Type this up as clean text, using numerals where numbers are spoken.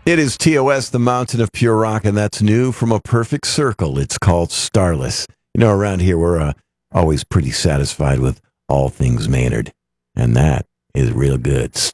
It is TOS, the Mountain of Pure Rock, and that's new from A Perfect Circle. It's called Starless. You know, around here, we're always pretty satisfied with all things Maynard, and that is real good.